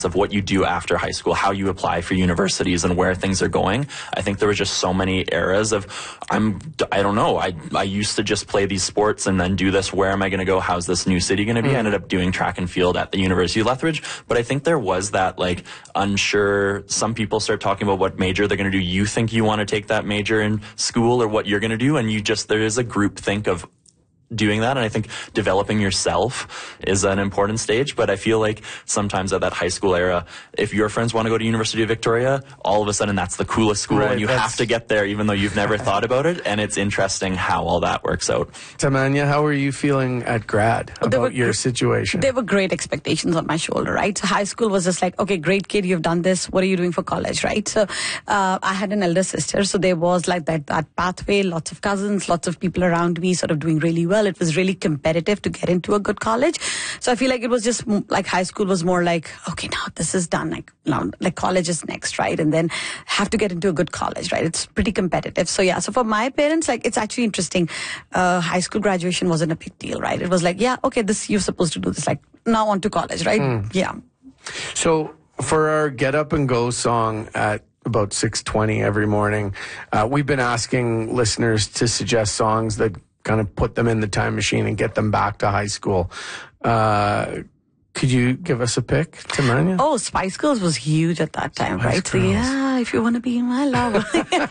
of what you do after high school, how you apply for universities and where things are going. I think there was just so many eras of, I don't know, I used to just play these sports and then do this. Where am I going to go? How's this new city going to be? I ended up doing track and field at the University of Lethbridge. But I think there was that like unsure, some people start talking about what major they're going to do. You think you want to take that major in school or what you're going to do. And there is a group think of doing that. And I think developing yourself is an important stage. But I feel like sometimes at that high school era, if your friends want to go to University of Victoria, all of a sudden that's the coolest school and you have to get there even though you've never thought about it. And it's interesting how all that works out. Tamanya, how were you feeling at grad about your situation? There were great expectations on my shoulder, right? So high school was just like, okay, great kid, you've done this. What are you doing for college, right? So I had an elder sister. So there was like that pathway, lots of cousins, lots of people around me sort of doing really well. It was really competitive to get into a good college. So I feel like it was just like high school was more like, okay, now this is done. Like college is next, right? And then have to get into a good college, right? It's pretty competitive. So yeah, so for my parents, like it's actually interesting. High school graduation wasn't a big deal, right? It was like, yeah, okay, this, you're supposed to do this, like now on to college, right? Yeah. So for our Get Up and Go song at about 6:20 every morning, we've been asking listeners to suggest songs that kind of put them in the time machine and get them back to high school. Could you give us a pick, Tamanya? Oh, Spice Girls was huge at that time, right? So yeah, if you want to be my lover.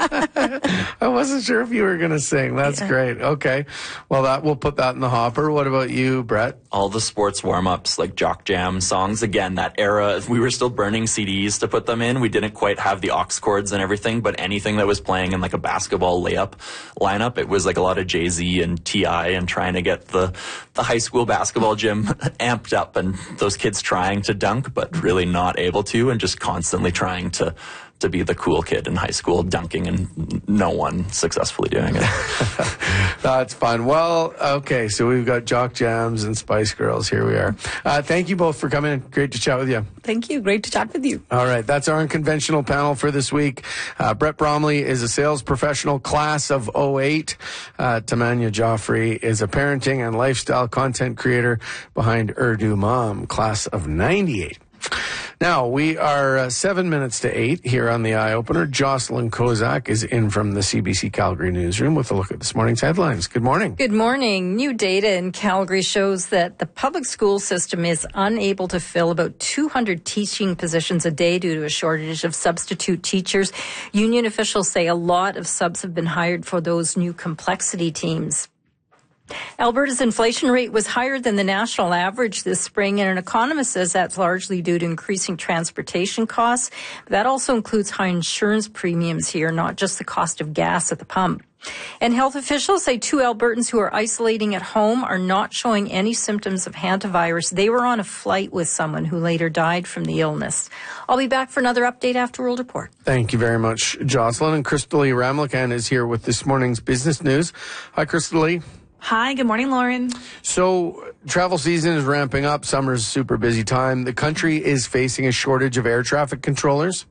I wasn't sure if you were going to sing. That's great. Okay. Well, we'll put that in the hopper. What about you, Brett? All the sports warm-ups, like Jock Jam songs. Again, that era, we were still burning CDs to put them in. We didn't quite have the aux cords and everything, but anything that was playing in like a basketball layup lineup, it was like a lot of Jay-Z and T.I. and trying to get the high school basketball gym amped up and those kids trying to dunk but really not able to and just constantly trying to be the cool kid in high school dunking and no one successfully doing it. That's fun. Well, okay, so we've got Jock Jams and Spice Girls. Here we are. Thank you both for coming in. Great to chat with you. Thank you. Great to chat with you. All right, that's our unconventional panel for this week. Brett Bromley is a sales professional, class of 08. Tamanya Joffrey is a parenting and lifestyle content creator behind Urdu Mom, class of 98. Now, we are 7 minutes to 8 here on the Eye Opener. Jocelyn Kozak is in from the CBC Calgary newsroom with a look at this morning's headlines. Good morning. Good morning. New data in Calgary shows that the public school system is unable to fill about 200 teaching positions a day due to a shortage of substitute teachers. Union officials say a lot of subs have been hired for those new complexity teams. Alberta's inflation rate was higher than the national average this spring, and an economist says that's largely due to increasing transportation costs. That also includes high insurance premiums here, not just the cost of gas at the pump. And health officials say 2 Albertans who are isolating at home are not showing any symptoms of hantavirus. They were on a flight with someone who later died from the illness. I'll be back for another update after World Report. Thank you very much, Jocelyn. And Crystalie Ramlakan is here with this morning's business news. Hi, Crystalie. Hi, good morning, Lauren. So, travel season is ramping up. Summer's a super busy time. The country is facing a shortage of air traffic controllers.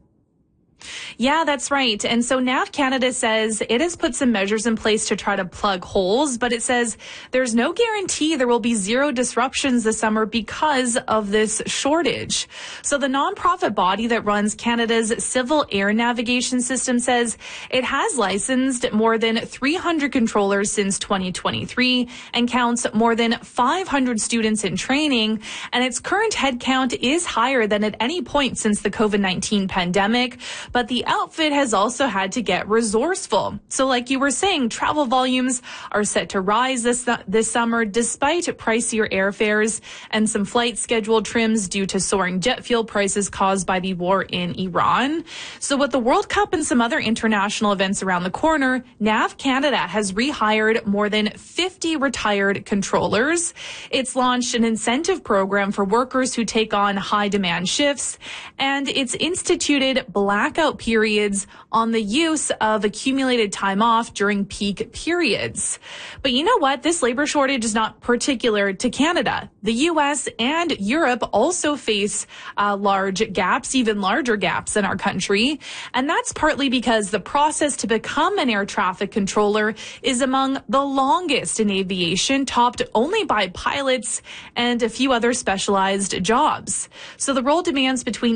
Yeah, that's right. And so NAV Canada says it has put some measures in place to try to plug holes, but it says there's no guarantee there will be zero disruptions this summer because of this shortage. So the nonprofit body that runs Canada's civil air navigation system says it has licensed more than 300 controllers since 2023 and counts more than 500 students in training. And its current headcount is higher than at any point since the COVID-19 pandemic. But the outfit has also had to get resourceful. So like you were saying, travel volumes are set to rise this summer despite pricier airfares and some flight schedule trims due to soaring jet fuel prices caused by the war in Iran. So with the World Cup and some other international events around the corner, NAV Canada has rehired more than 50 retired controllers. It's launched an incentive program for workers who take on high demand shifts, and it's instituted blackout periods on the use of accumulated time off during peak periods. But you know what? This labor shortage is not particular to Canada. The U.S. and Europe also face large gaps, even larger gaps in our country. And that's partly because the process to become an air traffic controller is among the longest in aviation, topped only by pilots and a few other specialized jobs. So the role demands between